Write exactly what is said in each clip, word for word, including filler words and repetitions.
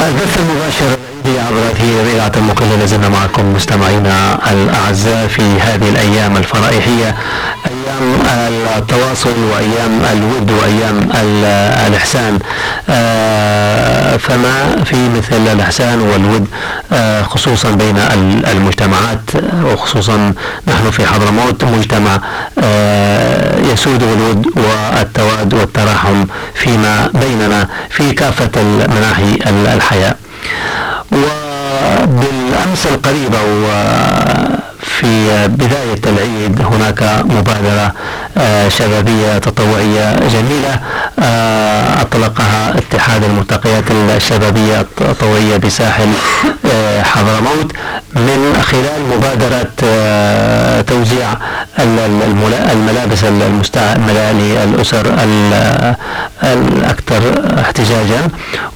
البث المباشر عبر هذه الإذاعة المقلة، لازلنا معكم مستمعينا الأعزاء في هذه الأيام الفرائحية، أيام التواصل وأيام الود وأيام الإحسان. فما في مثل الإحسان والود خصوصا بين المجتمعات، وخصوصا نحن في حضرموت مجتمع يسود الود والتواد والتراحم فيما بيننا في كافة المناحي الحياة. وبالأمس القريبة وفي بداية العيد هناك مبادرة شبابية تطوعية جميلة أطلقها اتحاد الملتقيات الشبابية التطوعية بساحل حضرموت من خلال مبادرة توزيع الملابس المستعملة للأسر الأكثر احتجاجا.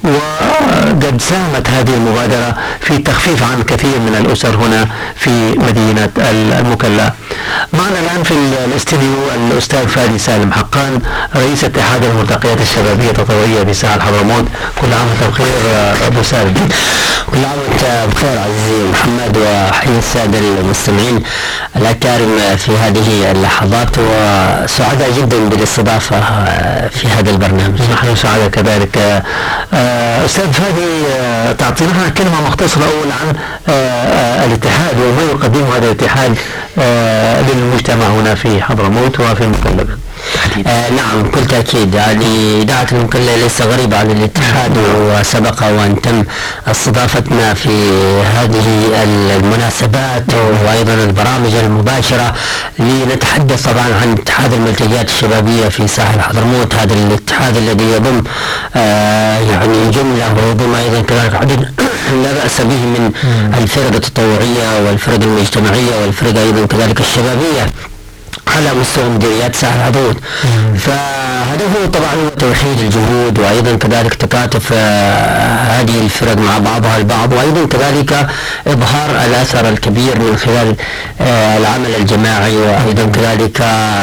وقد ساهمت هذه المبادرة في تخفيف عن كثير من الأسر هنا في مدينة المكلا. معنا الآن في الاستديو الأستاذ فادي سالم حقان، رئيس اتحاد الملتقيات الشبابية التطوعية بساحل حضرموت. كل عام وانت بخير أبو سالم. كل عام وانت بخير عزيزي محمد، وحي السادة المستمعين الأكارم في هذه اللحظات، وسعداء جدا بالاستضافة في هذا البرنامج. نحن سعداء كذلك. أستاذ فادي، تعطينا كلمة مختصرة أول عن الاتحاد وما يقدمه هذا الاتحاد للمجتمع هنا في حضرموت وفي المكلا. آه نعم بكل تأكيد. يعني إذاعة المكلا ليس غريبة على الاتحاد، وسبق وأن تم استضافتنا في هذه المناسبات وأيضا البرامج المباشرة لنتحدث طبعا عن اتحاد الملتقيات الشبابية في ساحل حضرموت. هذا الاتحاد الذي يضم آه يعني جملة ويضم أيضا كذلك عدد لا بأس به من الفرق التطوعية والفرق المجتمعية والفرق أيضا كذلك الشبابية على مستوى مديريات ساحل حضرموت. فهدفه طبعا هو توحيد الجهود، وايضا كذلك تكاتف آه هذه الفرق مع بعضها البعض، وايضا كذلك اظهار الاثر الكبير من خلال آه العمل الجماعي، وايضا كذلك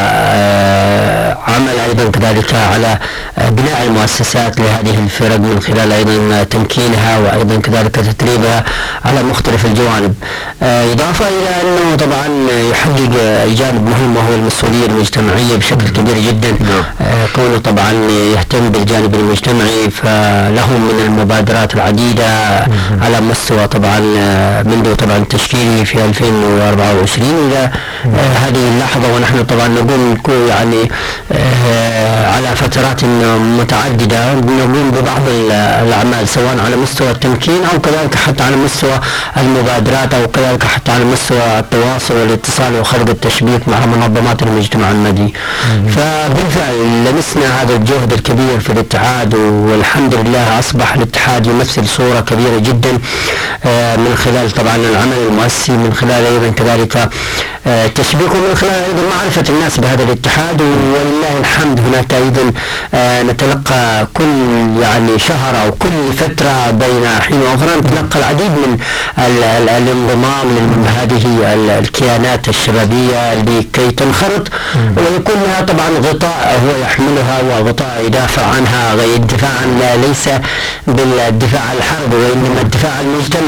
آه عمل ايضا كذلك على آه بناء المؤسسات لهذه الفرق من خلال ايضا تمكينها وايضا كذلك تدريبها على مختلف الجوانب. آه اضافه الى انه طبعا يحقق جانب مهم وهو المسؤولية المجتمعية بشكل كبير جدا. آه كونه طبعا يهتم بالجانب المجتمعي، فله من المبادرات العديدة على مستوى طبعا منذ طبعا تشكيله في ألفين وأربعة وعشرين إلى آه هذه اللحظة، ونحن طبعا نقوم يعني آه على فترات متعددة نقوم ببعض الأعمال سواء على مستوى التمكين أو كذلك حتى على مستوى المبادرات أو كذلك حتى على مستوى التواصل والاتصال وخلق التشبيك مع منظمات المجتمع المدني. فبالفعل لمسنا هذا الجهد الكبير في الاتحاد، والحمد لله أصبح الاتحاد يمثل صورة كبيرة جدا من خلال طبعا العمل المؤسسي، من خلال أيضا كذلك تشبيكه، من خلال أيضا معرفة الناس بهذا الاتحاد. ولله الحمد هناك أيضا نتلقى كل يعني شهر أو كل فترة بين حين وآخر نتلقى العديد من الانضمام لهذه الكيانات الشبابية لكي تنخرط ويكون لها طبعا غطاء هو يحملها، وغطاء يدافع عنها غير دفاعا لا ليس بالدفاع عن الحرب وإنما الدفاع عن المجتمع.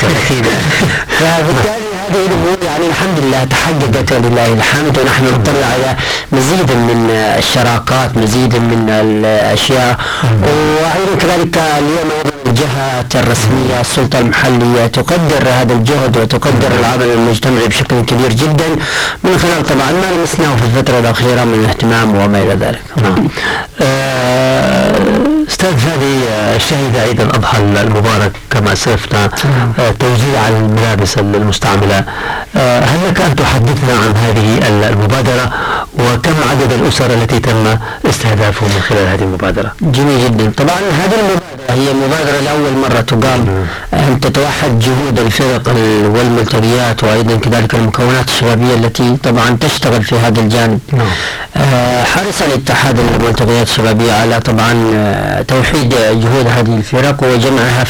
فبالتالي هذه الأمور يعني الحمد لله تحققت ولله الحمد، ونحن نطلع على مزيد من الشراكات، مزيد من الأشياء. وأيضا كذلك اليوم الجهات الرسمية السلطة المحلية تقدر هذا الجهد وتقدر العمل المجتمعي بشكل كبير جدا من خلال طبعا ما لمسناه في الفترة الأخيرة من اهتمام وما إلى ذلك. نعم. أستاذ فادي، شهد عيد الأضحى المبارك كما أسلفنا توزيع الملابس المستعملة. هل لك أن تحدثنا عن هذه المبادرة وكم عدد الأسر التي تم استهدافهم من خلال هذه المبادرة؟ جميل جدا. طبعا هذه المبادرة هي مبادرة لأول مرة تقام أن تتوحد جهود الفرق والملتقيات وأيضا كذلك المكونات الشبابية التي طبعا تشتغل في هذا الجانب. حرص الاتحاد الملتقيات الشبابية على طبعا توحيد جهود هذه الفرق وجمعها